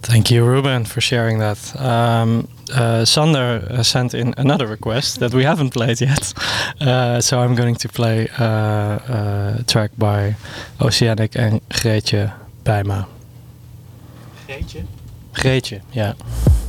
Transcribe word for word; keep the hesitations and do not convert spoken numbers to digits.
Thank you, Ruben, for sharing that. Um, uh, Sander uh, sent in another request that we haven't played yet. Uh, so I'm going to play uh, a track by Oceanic and Greetje Bijma. Greetje? Greetje, yeah.